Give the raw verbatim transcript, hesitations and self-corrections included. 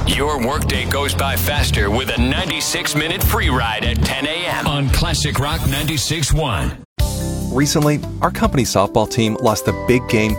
Your workday goes by faster with a ninety-six minute free ride at ten a.m. on Classic Rock ninety-six point one. Recently, our company softball team lost the big game